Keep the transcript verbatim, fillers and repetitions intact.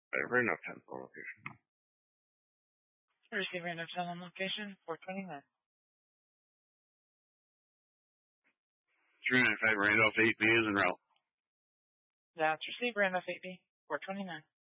Randolph ten on location. Receive Randolph ten on location, four twenty-nine. three ninety-five Randolph eight B is en route. That's receive Randolph eight B, four twenty-nine.